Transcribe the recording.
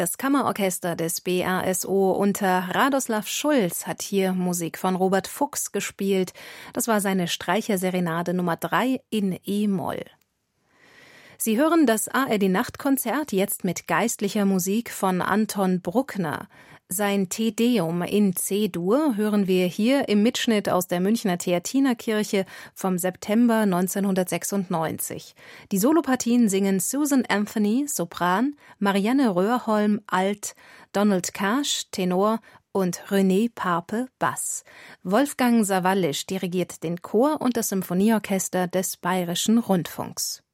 Das Kammerorchester des BRSO unter Radoslav Schulz hat hier Musik von Robert Fuchs gespielt. Das war seine Streicherserenade Nummer 3 in E-Moll. Sie hören das ARD-Nachtkonzert jetzt mit geistlicher Musik von Anton Bruckner. Sein Te Deum in C-Dur hören wir hier im Mitschnitt aus der Münchner Theatinerkirche vom September 1996. Die Solopartien singen Susan Anthony, Sopran, Marianne Röhrholm, Alt, Donald Cash, Tenor und René Pape, Bass. Wolfgang Sawallisch dirigiert den Chor und das Symphonieorchester des Bayerischen Rundfunks.